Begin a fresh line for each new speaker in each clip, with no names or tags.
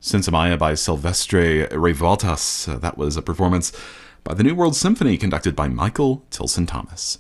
Senza Maya by Silvestre Revoltas. That was a performance by the New World Symphony conducted by Michael Tilson Thomas.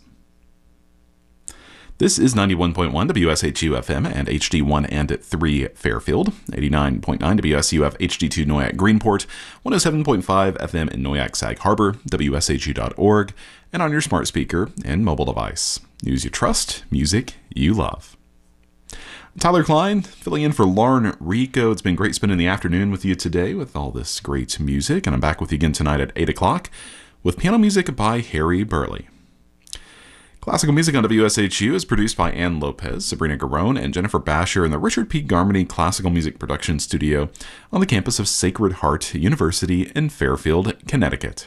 This is 91.1 WSHU FM and HD1 and 3 Fairfield, 89.9 WSUF HD2 Noyak Greenport, 107.5 FM in Noyak Sag Harbor, WSHU.org, and on your smart speaker and mobile device. News you trust, music you love. Tyler Klein, filling in for Lauren Rico. It's been great spending the afternoon with you today with all this great music, and I'm back with you again tonight at 8 o'clock with piano music by Harry Burley. Classical music on WSHU is produced by Ann Lopez, Sabrina Garone, and Jennifer Basher in the Richard P. Garmany Classical Music Production Studio on the campus of Sacred Heart University in Fairfield, Connecticut.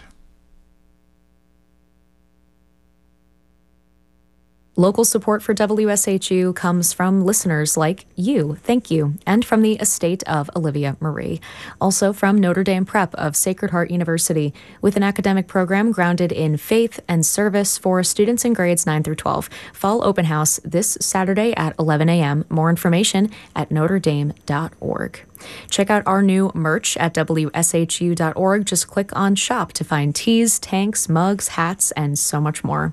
Local support for WSHU comes from listeners like you, thank you, and from the estate of Olivia Marie. Also from Notre Dame Prep of Sacred Heart University, with an academic program grounded in faith and service for students in grades 9 through 12. Fall open house this Saturday at 11 a.m. More information at notredame.org. Check out our new merch at WSHU.org. Just click on shop to find tees, tanks, mugs, hats, and so much more.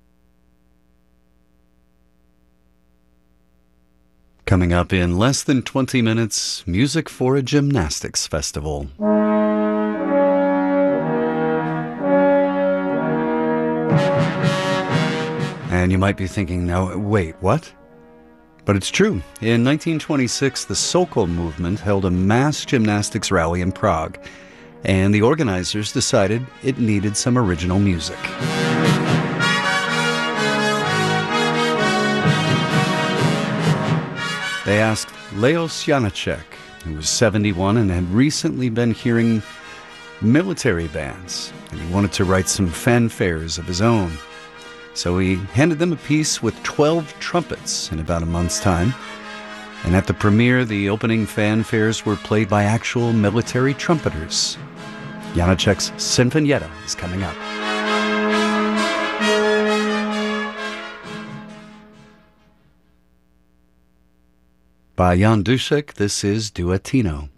Coming up in less than 20 minutes, music for a gymnastics festival. And you might be thinking, now, wait, what? But it's true. In 1926, the Sokol movement held a mass gymnastics rally in Prague, and the organizers decided it needed some original music. They asked Leos Janáček, who was 71 and had recently been hearing military bands, and he wanted to write some fanfares of his own. So he handed them a piece with 12 trumpets in about a month's time, and at the premiere, the opening fanfares were played by actual military trumpeters. Janáček's Sinfonietta is coming up. By Jan Dušek, this is Duettino.